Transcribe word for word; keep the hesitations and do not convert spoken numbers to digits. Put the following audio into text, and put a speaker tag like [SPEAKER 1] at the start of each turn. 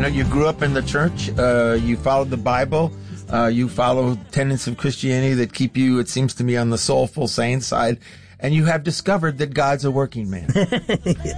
[SPEAKER 1] know, you grew up in the church. Uh, you followed the Bible. Uh, you follow tenets of Christianity that keep you, it seems to me, on the soulful, sane side. And you have discovered that God's a working man.